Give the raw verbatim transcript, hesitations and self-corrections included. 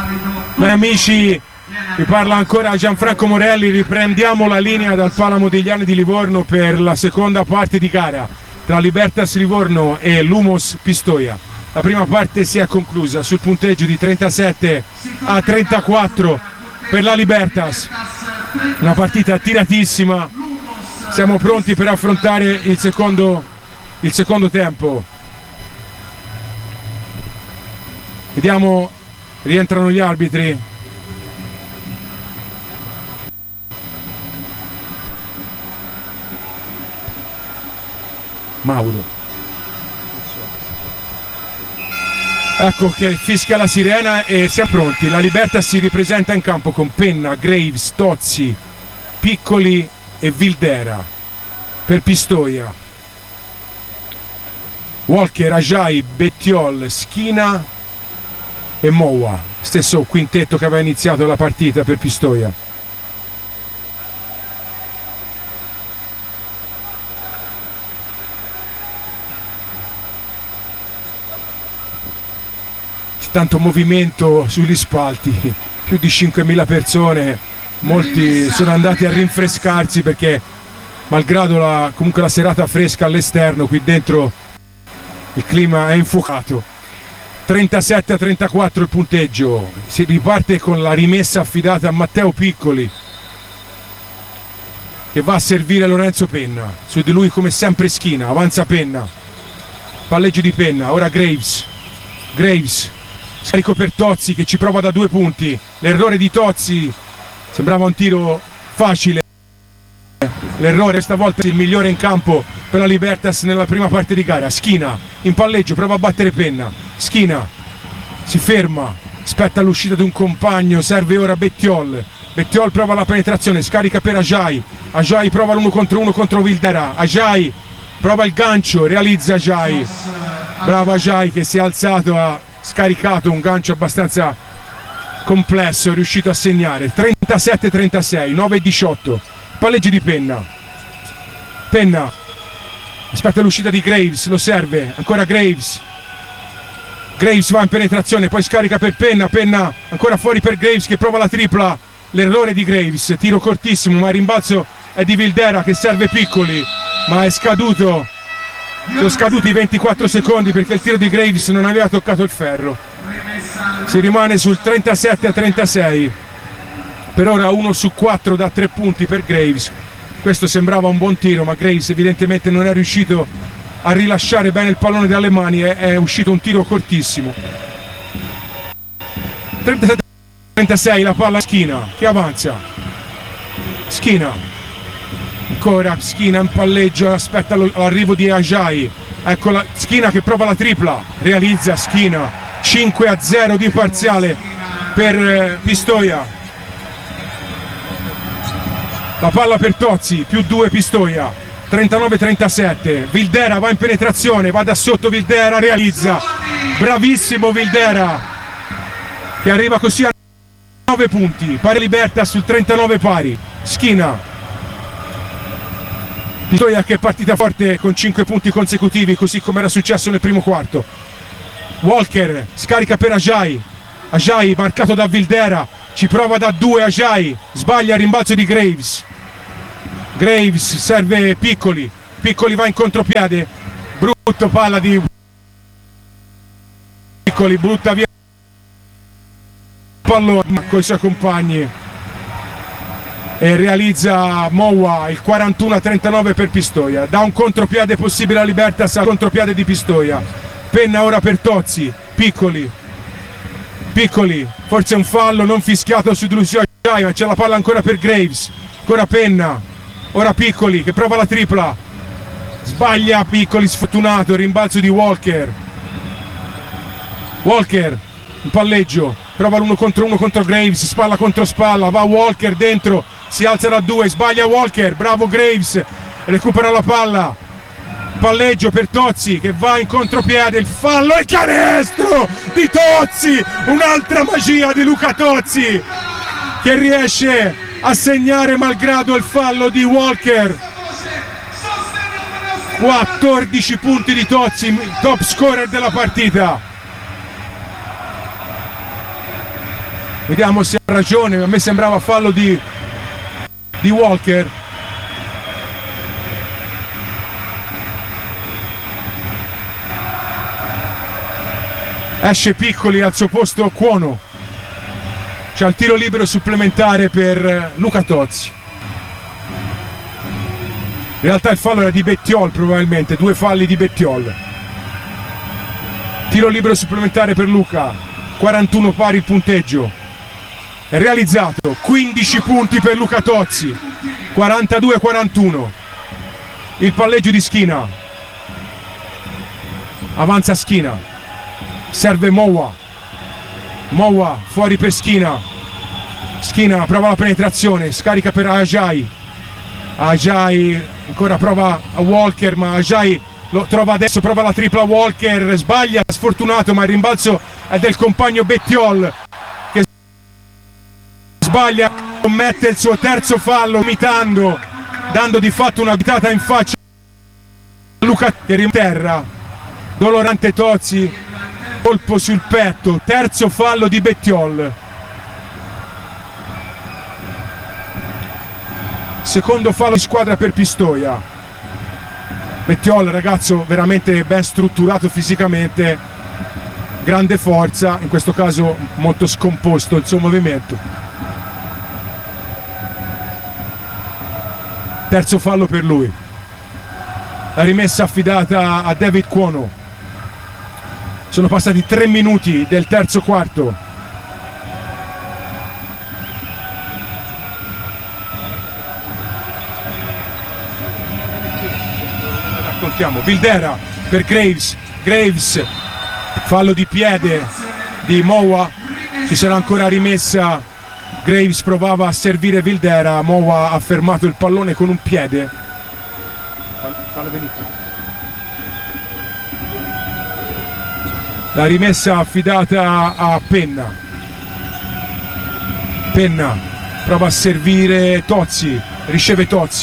Beh, amici, vi parla ancora Gianfranco Morelli, riprendiamo la linea dal Pala Modigliani di Livorno per la seconda parte di gara tra Libertas Livorno e Lumos Pistoia. La prima parte si è conclusa sul punteggio di trentasette a trentaquattro per la Libertas, una partita tiratissima. Siamo pronti per affrontare il secondo, il secondo tempo. Vediamo, rientrano gli arbitri. Mauro. Ecco che fischia la sirena e siamo pronti. La Libertas si ripresenta in campo con Penna, Graves, Tozzi, Piccoli e Vildera. Per Pistoia Walker, Ajay, Bettiol, Schina e Moua, stesso quintetto che aveva iniziato la partita per Pistoia. Tanto movimento sugli spalti, più di cinquemila persone, molti sono andati a rinfrescarsi perché malgrado la, comunque la serata fresca all'esterno, qui dentro il clima è infuocato. trentasette a trentaquattro il punteggio, si riparte con la rimessa affidata a Matteo Piccoli che va a servire Lorenzo Penna, su di lui come sempre Schina, avanza Penna, palleggio di Penna, ora Graves, Graves scarico per Tozzi che ci prova da due punti, l'errore di Tozzi, sembrava un tiro facile, l'errore stavolta è il migliore in campo per la Libertas nella prima parte di gara. Schina in palleggio, prova a battere Penna, Schina si ferma, aspetta l'uscita di un compagno, serve ora Bettiol, Bettiol prova la penetrazione, scarica per Ajay, Ajay prova l'uno contro uno contro Vildera, Ajay prova il gancio, realizza Ajay, bravo Ajay che si è alzato, ha scaricato un gancio abbastanza complesso, è riuscito a segnare. Trentasette a trentasei, nove a diciotto, palleggio di Penna, Penna aspetta l'uscita di Graves, lo serve, ancora Graves, Graves va in penetrazione, poi scarica per Penna, Penna ancora fuori per Graves che prova la tripla, l'errore di Graves, tiro cortissimo ma il rimbalzo è di Vildera che serve Piccoli, ma è scaduto, sono scaduti ventiquattro secondi perché il tiro di Graves non aveva toccato il ferro. Si rimane sul trentasette a trentasei, per ora uno su quattro da tre punti per Graves. Questo sembrava un buon tiro ma Graves evidentemente non è riuscito a rilasciare bene il pallone dalle mani, è, è uscito un tiro cortissimo. trentasette a trentasei, la palla a Schina che avanza, Schina ancora Schina in palleggio, aspetta l'arrivo di Ajay, ecco la Schina che prova la tripla, realizza Schina, cinque a zero di parziale per eh, Pistoia. La palla per Tozzi, più due Pistoia, trentanove a trentasette, Vildera va in penetrazione, va da sotto Vildera, realizza, bravissimo Vildera che arriva così a nove punti, pari Libertas sul trentanove pari. Schina, Pistoia che è partita forte con cinque punti consecutivi così come era successo nel primo quarto. Walker scarica per Ajay, Ajay marcato da Vildera, ci prova da due Ajay, sbaglia il rimbalzo di Graves, Graves serve Piccoli, Piccoli va in contropiede, brutto palla di Piccoli, butta via il pallone con i suoi compagni e realizza Moua il quarantuno a trentanove per Pistoia, dà un contropiede possibile a Libertas al contropiede di Pistoia. Penna ora per Tozzi, Piccoli, Piccoli, forse un fallo non fischiato su Lucio Ajay, ma c'è la palla ancora per Graves, ancora Penna, ora Piccoli che prova la tripla, sbaglia Piccoli, sfortunato, rimbalzo di Walker, Walker in palleggio, prova l'uno contro uno contro Graves, spalla contro spalla, va Walker dentro, si alza da due, sbaglia Walker, bravo Graves, recupera la palla, palleggio per Tozzi che va in contropiede, il fallo e canestro di Tozzi, un'altra magia di Luca Tozzi che riesce a segnare malgrado il fallo di Walker. quattordici punti di Tozzi, top scorer della partita. Vediamo se ha ragione, a me sembrava fallo di, di Walker. Esce Piccoli, al suo posto Cuono. C'è il tiro libero supplementare per Luca Tozzi. In realtà il fallo era di Bettiol, probabilmente, due falli di Bettiol. Tiro libero supplementare per Luca, quarantuno pari il punteggio. È realizzato, quindici punti per Luca Tozzi, quarantadue a quarantuno. Il palleggio di Schina. Avanza Schina. Serve Mowa. Mowa fuori per Schina. Schina prova la penetrazione, scarica per Ajay. Ajay ancora prova a Walker, ma Ajay lo trova adesso, prova la tripla Walker, sbaglia, sfortunato, ma il rimbalzo è del compagno Bettiol che sbaglia, commette il suo terzo fallo, imitando, dando di fatto una bitata in faccia a Luca che rinterra. Dolorante Tozzi, colpo sul petto, terzo fallo di Bettiol. Secondo fallo di squadra per Pistoia. Bettiol, ragazzo veramente ben strutturato fisicamente, grande forza, in questo caso molto scomposto il suo movimento. Terzo fallo per lui. La rimessa affidata a David Cuono. Sono passati tre minuti del terzo quarto. Raccontiamo. Vildera per Graves. Graves, fallo di piede di Mowa. Ci sarà ancora rimessa. Graves provava a servire Vildera. Mowa ha fermato il pallone con un piede. Fallo venire. La rimessa affidata a Penna. Penna prova a servire Tozzi, riceve Tozzi.